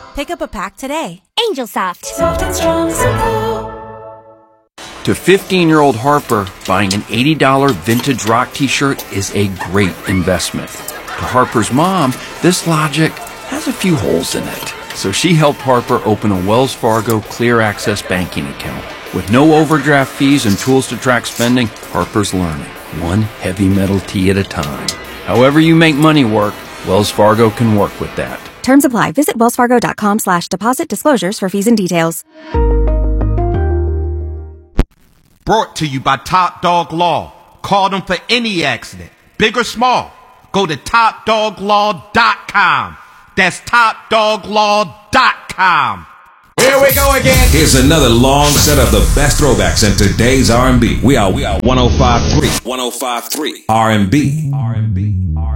Pick up a pack today. Angel Soft. Soft and strong, simple. To 15-year-old Harper, buying an $80 vintage rock t-shirt is a great investment. To Harper's mom, this logic has a few holes in it. So she helped Harper open a Wells Fargo Clear Access banking account. With no overdraft fees and tools to track spending, Harper's learning, one heavy metal tea at a time. However you make money work, Wells Fargo can work with that. Terms apply. Visit wellsfargo.com/deposit disclosures for fees and details. Brought to you by Top Dog Law. Call them for any accident, big or small. Go to topdoglaw.com. That's topdoglaw.com. Here we go again. Here's another long set of the best throwbacks in today's R&B. We are 105.3 R&B.